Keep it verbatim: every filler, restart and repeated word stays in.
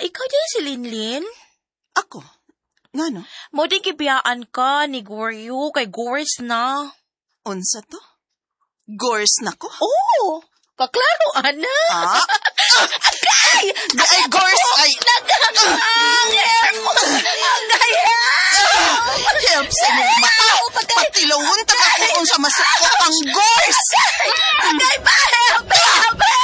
ikaw din si Linlin? Ako? Nga no? Mo din kibiyaan ka ni Goryo kay Gores na. Unsa to? Gores na ko? Oo! Kaklaro, ana! Ah? Agay! Di ay Gores ay... Nagkakang! Agay! Help sa mo mata! Patilawon taga ko kung sa masuko ang Gores! Agay pa! Help! Help!